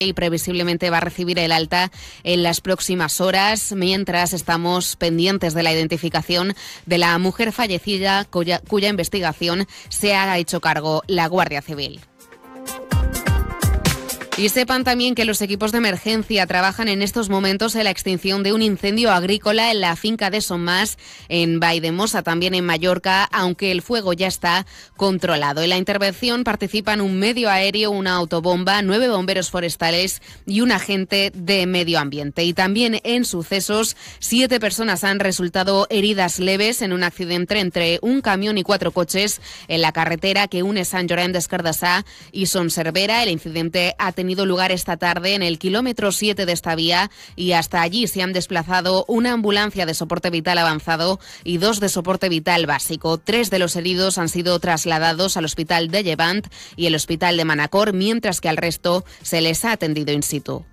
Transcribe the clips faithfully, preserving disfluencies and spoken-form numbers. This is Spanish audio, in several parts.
y previsiblemente va a recibir el alta en las próximas horas, mientras estamos pendientes de la identificación de la mujer fallecida cuya, cuya investigación se ha hecho cargo la Guardia Civil. Y sepan también que los equipos de emergencia trabajan en estos momentos en la extinción de un incendio agrícola en la finca de Somás, en Valldemossa, también en Mallorca, aunque el fuego ya está controlado. En la intervención participan un medio aéreo, una autobomba, nueve bomberos forestales y un agente de medio ambiente. Y también en sucesos, siete personas han resultado heridas leves en un accidente entre un camión y cuatro coches en la carretera que une Sant Llorenç des Cardassar y Son Servera. El incidente ha tenido lugar esta tarde en el kilómetro siete de esta vía y hasta allí se han desplazado una ambulancia de soporte vital avanzado y dos de soporte vital básico. Tres de los heridos han sido trasladados al hospital de Llevant y el hospital de Manacor, mientras que al resto se les ha atendido in situ.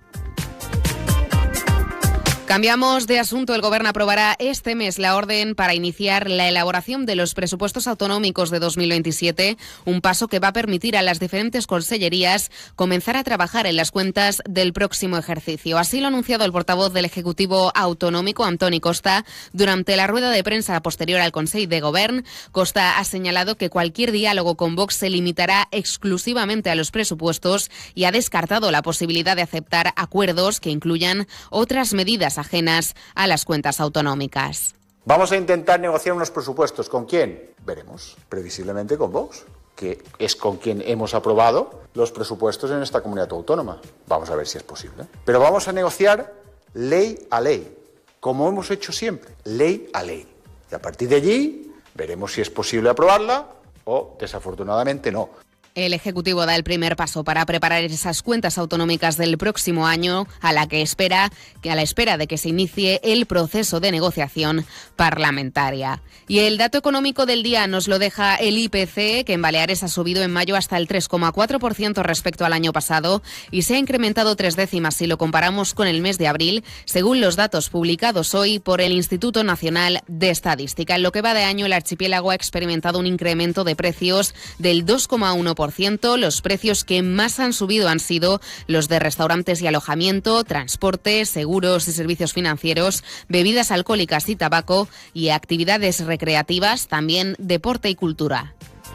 Cambiamos de asunto. El Gobierno aprobará este mes la orden para iniciar la elaboración de los presupuestos autonómicos de dos mil veintisiete, un paso que va a permitir a las diferentes consellerías comenzar a trabajar en las cuentas del próximo ejercicio. Así lo ha anunciado el portavoz del Ejecutivo Autonómico, Antoni Costa, durante la rueda de prensa posterior al Consell de Govern. Costa ha señalado que cualquier diálogo con Vox se limitará exclusivamente a los presupuestos y ha descartado la posibilidad de aceptar acuerdos que incluyan otras medidas ajenas a las cuentas autonómicas. Vamos a intentar negociar unos presupuestos. ¿Con quién? Veremos. Previsiblemente con Vox, que es con quien hemos aprobado los presupuestos en esta comunidad autónoma. Vamos a ver si es posible. Pero vamos a negociar ley a ley, como hemos hecho siempre, ley a ley. Y a partir de allí veremos si es posible aprobarla o, desafortunadamente, no. El Ejecutivo da el primer paso para preparar esas cuentas autonómicas del próximo año, a la que espera, que a la espera de que se inicie el proceso de negociación parlamentaria. Y el dato económico del día nos lo deja el I P C, que en Baleares ha subido en mayo hasta el tres coma cuatro por ciento respecto al año pasado y se ha incrementado tres décimas si lo comparamos con el mes de abril, según los datos publicados hoy por el Instituto Nacional de Estadística. En lo que va de año, el archipiélago ha experimentado un incremento de precios del dos coma uno por ciento. Los precios que más han subido han sido los de restaurantes y alojamiento, transporte, seguros y servicios financieros, bebidas alcohólicas y tabaco y actividades recreativas, también deporte y cultura.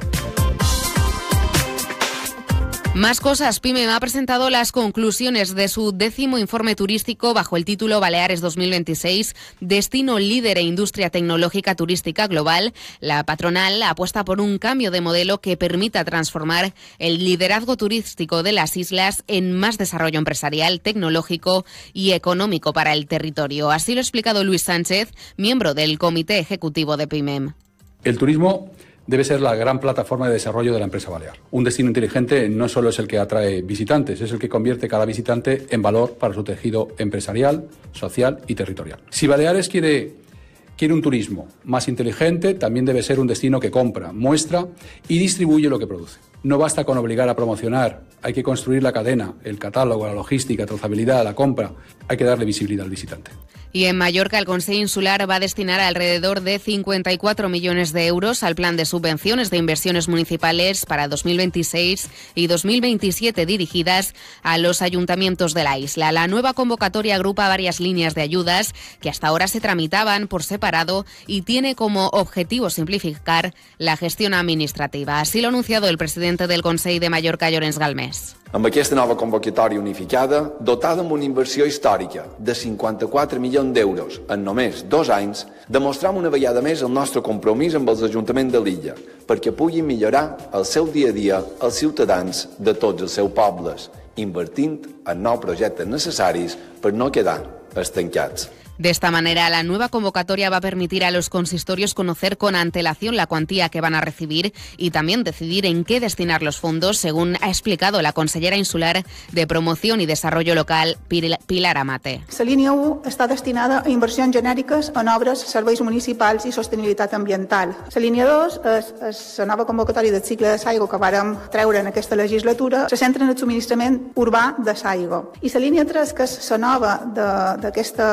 Más cosas. PIMEM ha presentado las conclusiones de su décimo informe turístico bajo el título Baleares dos mil veintiséis, Destino líder e industria tecnológica turística global. La patronal apuesta por un cambio de modelo que permita transformar el liderazgo turístico de las islas en más desarrollo empresarial, tecnológico y económico para el territorio. Así lo ha explicado Luis Sánchez, miembro del Comité Ejecutivo de PIMEM. El turismo debe ser la gran plataforma de desarrollo de la empresa balear. Un destino inteligente no solo es el que atrae visitantes, es el que convierte cada visitante en valor para su tejido empresarial, social y territorial. Si Baleares quiere, quiere un turismo más inteligente, también debe ser un destino que compra, muestra y distribuye lo que produce. No basta con obligar a promocionar, hay que construir la cadena, el catálogo, la logística, trazabilidad, la compra. Hay que darle visibilidad al visitante. Y en Mallorca, el Consell Insular va a destinar alrededor de cincuenta y cuatro millones de euros al plan de subvenciones de inversiones municipales para dos mil veintiséis y dos mil veintisiete dirigidas a los ayuntamientos de la isla. La nueva convocatoria agrupa varias líneas de ayudas que hasta ahora se tramitaban por separado y tiene como objetivo simplificar la gestión administrativa. Así lo ha anunciado el presidente del Consell de Mallorca, Llorenç Galmés. Amb aquesta nova convocatòria unificada, dotada amb una inversió històrica de cinquanta-quatre milions d'euros en només dos anys, demostrem una vegada més el nostre compromís amb els ajuntaments de l'illa perquè puguin millorar el seu dia a dia els ciutadans de tots els seus pobles, invertint en nous projectes necessaris per no quedar estancats. De esta manera, la nueva convocatoria va a permitir a los consistorios conocer con antelación la cuantía que van a recibir y también decidir en qué destinar los fondos, según ha explicado la consellera insular de Promoción y Desarrollo Local, Pilar Amate. La línia u està destinada a inversions genèriques en obres, serveis municipals i sostenibilitat ambiental. La línia dos és, és la nova convocatòria del cicle de l'aigua que vàrem treure en aquesta legislatura, se centra en el subministrament urbà de l'aigua. I la línia tres, que és la nova d'aquesta convocatòria,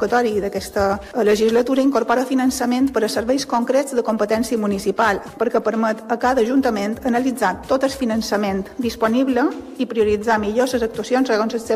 convocatòria d'aquesta legislatura incorpora finançament per a serveis concrets de competència municipal, perquè permet a cada ajuntament analitzar tot el finançament disponible i prioritzar millor les actuacions segons les